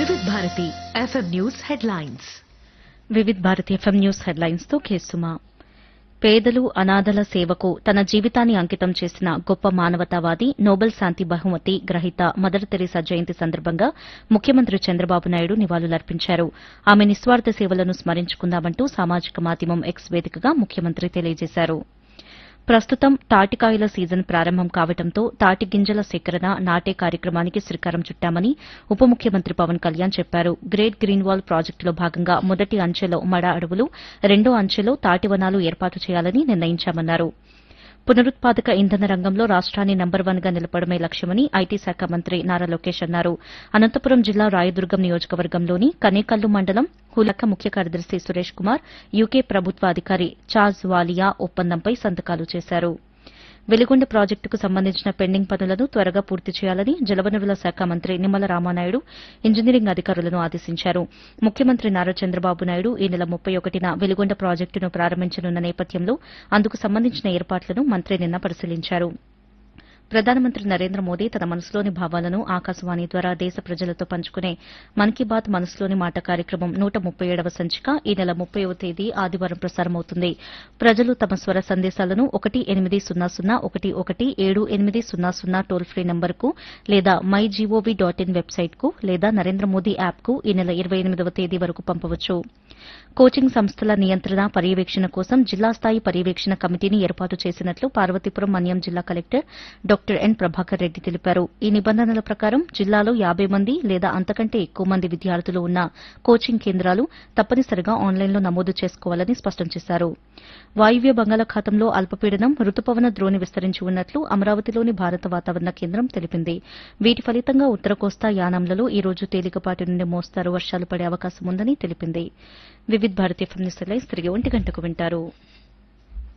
వివిధ Bharati FM news headlines. వివిధ Bharati FM news headlines తో కేసుమా. పేదలు అనాథల సేవకు తన జీవితాన్ని అంకితం చేసిన గొప్ప మానవతావాది, నోబెల్ శాంతి బహుమతి గ్రహీత మదర్ తెరీసా జయంతి సందర్భంగా ముఖ్యమంత్రి చంద్రబాబు నాయుడు నివాళులర్పించారు. ఆమె నిస్వార్థ సేవలను స్మరించుకుందామంటూ సామాజిక మాధ్యమం ఎక్స్ వేదికగా ముఖ్యమంత్రి తెలియజేశారు. ప్రస్తుతం తాటికాయల సీజన్ ప్రారంభం కావడంతో తాటి గింజల సేకరణ, నాటే కార్యక్రమానికి శ్రీకారం చుట్టామని ఉప ముఖ్యమంత్రి పవన్ కళ్యాణ్ చెప్పారు. గ్రేట్ గ్రీన్ వాల్ ప్రాజెక్టులో భాగంగా మొదటి అంచెలో మడ అడవులు, రెండో అంచెలో తాటివనాలు ఏర్పాటు చేయాలని నిర్ణయించామన్నారు. పునరుత్పాదక ఇంధన రంగంలో రాష్ట్రాన్ని నంబర్ 1 గా నిలపడమే లక్ష్యమని ఐటీ శాఖ మంత్రి నారా లోకేష్ అన్నారు. అనంతపురం జిల్లా రాయదుర్గం నియోజకవర్గంలోని కనేకల్లు మండలం హులక ముఖ్య కార్యదర్శి సురేష్ కుమార్, యూకే ప్రభుత్వ అధికారి చార్జ్ వాలియా ఒప్పందంపై సంతకాలు చేశారు. వెలిగొండ ప్రాజెక్టుకు సంబంధించిన పెండింగ్ పనులను త్వరగా పూర్తి చేయాలని జలవనరుల శాఖ మంత్రి నిమ్మల రామానాయుడు ఇంజనీరింగ్ అధికారులను ఆదేశించారు. ముఖ్యమంత్రి నారా చంద్రబాబు నాయుడు ఈ నెల 31న వెలిగొండ ప్రాజెక్టును ప్రారంభించనున్న నేపథ్యంలో అందుకు సంబంధించిన ఏర్పాట్లను మంత్రి నిన్న పరిశీలించారు. ప్రధానమంత్రి నరేంద్ర మోదీ తన మనసులోని భావాలను ఆకాశవాణి ద్వారా దేశ ప్రజలతో పంచుకునే మన్ కీ బాత్ మనసులోని మాట కార్యక్రమం 137వ సంచిక ఈ నెల 30వ తేదీ ఆదివారం ప్రసారమవుతుంది. ప్రజలు తమ స్వర సందేశాలను 1-800-11-7800 టోల్ ఫ్రీ నంబర్కు లేదా mygov.in వెబ్సైట్కు లేదా నరేంద్ర మోదీ యాప్కు ఈ నెల 28వ తేదీ వరకు పంపవచ్చు. కోచింగ్ సంస్థల నియంత్రణ, పర్యవేక్షణ కోసం జిల్లా స్థాయి పర్యవేక్షణ కమిటీని ఏర్పాటు చేసినట్లు పార్వతీపురం మన్యం జిల్లా collector doctor N Prabhakar Reddy తెలిపారు. ఈ నిబంధనల ప్రకారం జిల్లాలో 50 మంది లేదా అంతకంటే ఎక్కువ మంది విద్యార్థులు ఉన్న కోచింగ్ కేంద్రాలు తప్పనిసరిగా ఆన్లైన్లో నమోదు చేసుకోవాలని స్పష్టం చేశారు. వాయువ్య బంగాళాఖాతంలో అల్పపీడనం, రుతుపవన ద్రోణి విస్తరించి ఉన్నట్లు అమరావతిలోని భారత వాతావరణ కేంద్రం తెలిపింది. వీటి ఫలితంగా ఉత్తర కోస్తా, యానాంలలో ఈ రోజు తేలికపాటి నుండి మోస్తారు వర్షాలు పడే అవకాశం ఉందని తెలిపింది. వివిధ భారతి ఎఫ్ఎం న్యూస్ హెడ్లైన్స్ తిరిగి 1 గంటకు వింటారు.